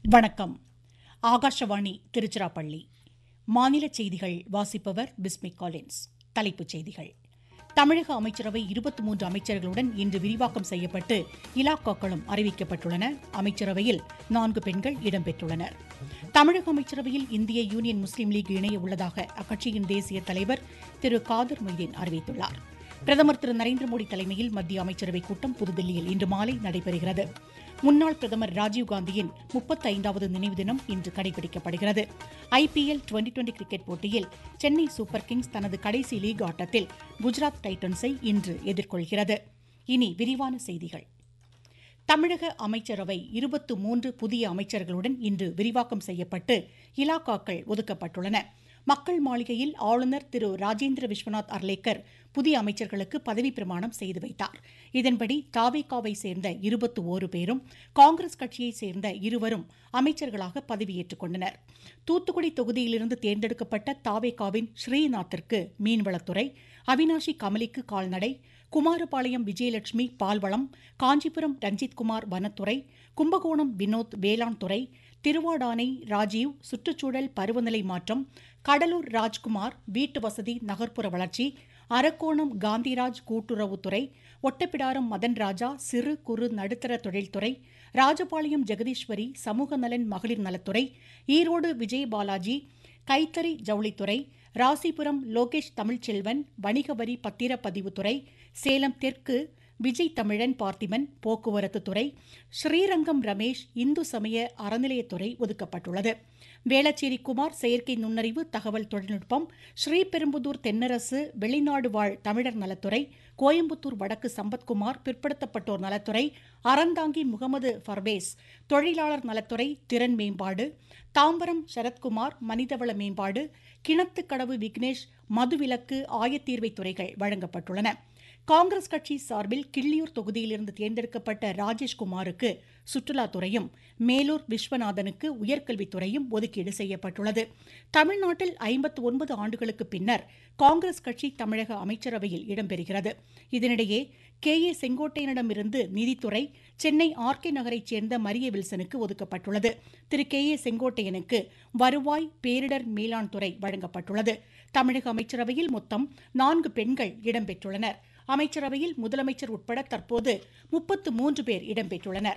வணக்கம். ஆகாஷவாணி திருச்சிராப்பள்ளி. மாநில செய்திகள் வாசிப்பவர் பிஸ்மிக் காலின்ஸ். தலைப்புச் செய்திகள். தமிழக அமைச்சரவை 23 அமைச்சர்களுடன் இன்று விரிவாக்கம் செய்யப்பட்டு இலாக்காக்களும் அறிவிக்கப்பட்டுள்ளன. அமைச்சரவையில் 4 பெண்கள் இடம்பெற்றுள்ளனர். தமிழக அமைச்சரவையில் இந்திய யூனியன் முஸ்லீம் லீக் இணைய உள்ளதாக அக்கட்சியின் தேசிய தலைவர் திரு காதர் மொய்தீன் அறிவித்துள்ளார். பிரதமர் திரு நரேந்திர மோடி தலைமையில் மத்திய அமைச்சரவைக் கூட்டம் புதுதில்லியில் இன்று மாலை நடைபெறுகிறது. முன்னாள் பிரதமர் ராஜீவ்காந்தியின் 35வது நினைவு தினம் இன்று கடைபிடிக்கப்படுகிறது. IPL டுவெண்டி கிரிக்கெட் போட்டியில் சென்னை சூப்பர் கிங்ஸ் தனது கடைசி லீக் ஆட்டத்தில் குஜராத் டைட்டன்ஸை இன்று எதிர்கொள்கிறது. இனி விரிவான செய்திகள். தமிழக அமைச்சரவை 23 புதிய அமைச்சர்களுடன் இன்று விரிவாக்கம் செய்யப்பட்டு இலாக்காக்கள் ஒதுக்கப்பட்டுள்ளன. மக்கள் மாளிகையில் ஆளுநர் திரு ராஜேந்திர விஸ்வநாத் அர்லேக்கர் புதிய அமைச்சர்களுக்கு பதவி பிரமாணம் செய்து வைத்தார். இதன்படி தாவேகாவை சேர்ந்த 21 பேரும் காங்கிரஸ் கட்சியைச் சேர்ந்த 2 அமைச்சர்களாக பதவியேற்றுக் கொண்டனர். தூத்துக்குடி தொகுதியிலிருந்து தேர்ந்தெடுக்கப்பட்ட தாவேகாவின் ஸ்ரீநாத்திற்கு மீன்வளத்துறை, அவினாஷி கமலிக்கு கால்நடை, குமாரபாளையம் விஜயலட்சுமி பால்வளம், காஞ்சிபுரம் ரஞ்சித்குமார் வனத்துறை, கும்பகோணம் வினோத் வேளாண் துறை, திருவாடானை ராஜீவ் சுற்றுச்சூழல் பருவநிலை மாற்றம், கடலூர் ராஜ்குமார் வீட்டு வசதி நகர்ப்புற வளர்ச்சி, அரக்கோணம் காந்திராஜ் கூட்டுறவுத்துறை, ஒட்டப்பிடாரம் மதன் ராஜா சிறு குறு நடுத்தர தொழில்துறை, ராஜபாளையம் ஜெகதீஸ்வரி சமூக நலன் மகளிர் நலத்துறை, ஈரோடு விஜயபாலாஜி கைத்தறி ஜவுளித்துறை, ராசிபுரம் லோகேஷ் தமிழ்ச்செல்வன் வணிக வரி பத்திரப்பதிவுத்துறை, சேலம் தெற்கு விஜய் தமிழன் பார்த்திபன் போக்குவரத்து துறை, ஸ்ரீரங்கம் ரமேஷ் இந்து சமய அறநிலையத்துறை ஒதுக்கப்பட்டுள்ளது. வேளச்சேரி குமார் செயற்கை நுண்ணறிவு தகவல் தொழில்நுட்பம், ஸ்ரீபெரும்புதூர் தென்னரசு வெளிநாடு வாழ் தமிழர் நலத்துறை, கோயம்புத்தூர் வடக்கு சம்பத்குமார் பிற்படுத்தப்பட்டோர் நலத்துறை, அறந்தாங்கி முகமது ஃபர்வேஸ் தொழிலாளர் நலத்துறை திறன் மேம்பாடு, தாம்பரம் சரத்குமார் மனிதவள மேம்பாடு, கிணத்துக்கடவு விக்னேஷ் மதுவிலக்கு ஆயத்தீர்வை துறைகள் வழங்கப்பட்டுள்ளன. காங்கிரஸ் கட்சி சார்பில் கிள்ளியூர் தொகுதியிலிருந்து தேர்ந்தெடுக்கப்பட்ட ராஜேஷ்குமாருக்கு சுற்றுலாத்துறையும், மேலூர் விஸ்வநாதனுக்கு உயர்கல்வித்துறையும் ஒதுக்கீடு செய்யப்பட்டுள்ளது. தமிழ்நாட்டில் 59 ஆண்டுகளுக்கு பின்னர் காங்கிரஸ் கட்சி தமிழக அமைச்சரவையில் இடம்பெறுகிறது. இதனிடையே செங்கோட்டையனிடமிருந்து நிதித்துறை சென்னை RK நகரைச் சேர்ந்த மரிய வில்சனுக்கு ஒதுக்கப்பட்டுள்ளது. திரு செங்கோட்டையனுக்கு வருவாய் பேரிடர் மேலாண் துறை வழங்கப்பட்டுள்ளது. தமிழக அமைச்சரவையில் மொத்தம் 4 பெண்கள் இடம்பெற்றுள்ளனர். அமைச்சரவையில் முதலமைச்சர் உட்பட தற்போது 33 பேர் இடம்பெற்றுள்ளனர்.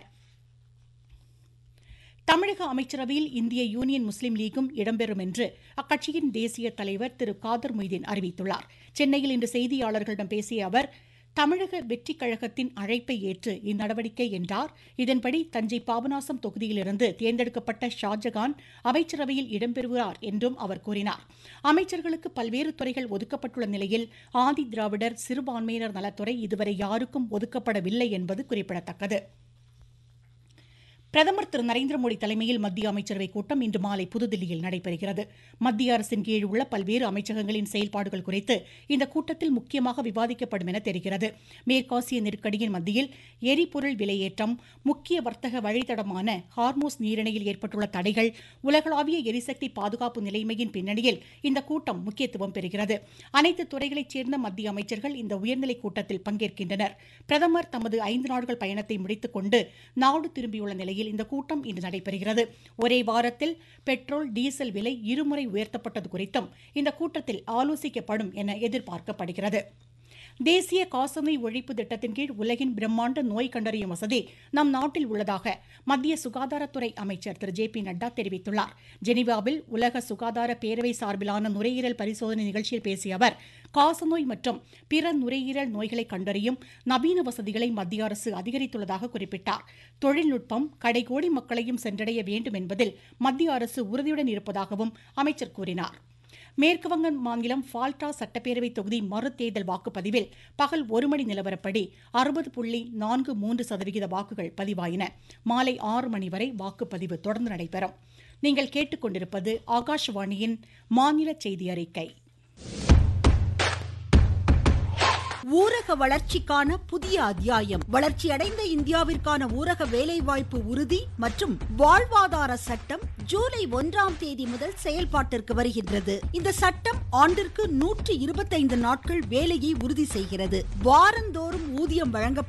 தமிழக அமைச்சரவையில் இந்திய யூனியன் முஸ்லீம் லீகும் இடம்பெறும் என்று அக்கட்சியின் தேசிய தலைவர் திரு காதர் மொய்தீன் அறிவித்துள்ளார். சென்னையில் இன்று செய்தியாளர்களிடம் பேசிய அவர், தமிழக வெற்றிக் கழகத்தின் அழைப்பை ஏற்று இந்நடவடிக்கை என்றார். இதன்படி தஞ்சை பாபநாசம் தொகுதியிலிருந்து தேர்ந்தெடுக்கப்பட்ட ஷாஜகான் அமைச்சரவையில் இடம்பெறுகிறார் என்றும் அவர் கூறினார். அமைச்சர்களுக்கு பல்வேறு துறைகள் ஒதுக்கப்பட்டுள்ள நிலையில் ஆதி திராவிடர் சிறுபான்மையினர் நலத்துறை இதுவரை யாருக்கும் ஒதுக்கப்படவில்லை என்பது குறிப்பிடத்தக்கது. பிரதமர் திரு நரேந்திர மோடி தலைமையில் மத்திய அமைச்சரவைக் கூட்டம் இன்று மாலை புதுதில்லியில் நடைபெறுகிறது. மத்திய அரசின் கீழ் உள்ள பல்வேறு அமைச்சகங்களின் செயல்பாடுகள் குறித்து இந்த கூட்டத்தில் முக்கியமாக விவாதிக்கப்படும் என தெரிகிறது. மேற்காசிய நெருக்கடியின் மத்தியில் எரிபொருள் விலையேற்றம், முக்கிய வர்த்தக வழித்தடமான ஹார்மோஸ் நீரிணையில் ஏற்பட்டுள்ள தடைகள், உலகளாவிய எரிசக்தி பாதுகாப்பு நிலைமையின் பின்னணியில் இந்த கூட்டம் முக்கியத்துவம் பெறுகிறது. அனைத்து துறைகளைச் சேர்ந்த மத்திய அமைச்சர்கள் இந்த உயர்நிலைக் கூட்டத்தில் பங்கேற்கின்றனர். பிரதமர் தமது 5 நாட்கள் பயணத்தை முடித்துக் கொண்டு நாடு திரும்பியுள்ள நிலையில் இந்த கூட்டம் இன்று நடைபெறுகிறது. ஒரே வாரத்தில் பெட்ரோல் டீசல் விலை 2 முறை உயர்த்தப்பட்டது குறித்தும் இந்த கூட்டத்தில் ஆலோசிக்கப்படும் என எதிர்பார்க்கப்படுகிறது. தேசிய காசநோய் ஒழிப்பு திட்டத்தின் கீழ் உலகின் பிரம்மாண்ட நோய் கண்டறியும் வசதி நம் நாட்டில் உள்ளதாக மத்திய சுகாதாரத்துறை அமைச்சர் திரு JP நட்டா தெரிவித்துள்ளார். ஜெனீவாவில் உலக சுகாதார பேரவை சார்பிலான நுரையீரல் பரிசோதனை நிகழ்ச்சியில் பேசிய அவர், காசநோய் மற்றும் பிற நுரையீரல் நோய்களை கண்டறியும் நவீன வசதிகளை மத்திய அரசு அதிகரித்துள்ளதாக குறிப்பிட்டார். தொழில்நுட்பம் கடைகோடி மக்களையும் சென்றடைய வேண்டும் என்பதில் மத்திய அரசு உறுதியுடன் இருப்பதாகவும் அமைச்சர் கூறினார். மேற்குவங்க மாநிலம் ஃபால்டா சட்டப்பேரவை தொகுதி மறுதேர்தல் வாக்குப்பதிவில் பகல் 1 மணி நிலவரப்படி 60.43% வாக்குகள் பதிவாயின. மாலை 6 மணி வரை வாக்குப்பதிவு தொடர்ந்து நடைபெறும். நீங்கள் கேட்டுக்கொண்டிருப்பது ஆகாஷவாணியின் மாநில செய்தி அறிக்கை. ஊரக வளர்ச்சிக்கான புதிய அத்தியாயம். வளர்ச்சியடைந்த இந்தியாவிற்கான ஊரக வேலைவாய்ப்பு உறுதி மற்றும் வாழ்வாதார சட்டம் ஜூலை 1ஆம் தேதி முதல் செயல்பாட்டிற்கு வருகின்றது. இந்த சட்டம் ஆண்டிற்கு 125 நாட்கள் வேலையை உறுதி செய்கிறது. வாரந்தோறும் ஊதியம் வழங்கப்படும்